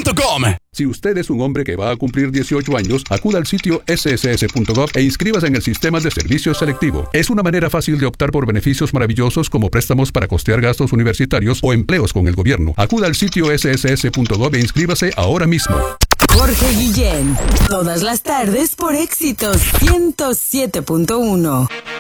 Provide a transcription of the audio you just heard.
sss.gov.com. Si usted es un hombre que va a cumplir 18 años, acuda al sitio sss.gov e inscríbase en el sistema de servicio selectivo. Es una manera fácil de optar por beneficios maravillosos como préstamos para costear gastos universitarios o empleos con el gobierno. Acuda al sitio sss.gov e inscríbase ahora mismo. Jorge Guillén, todas las tardes por Éxitos 107.1.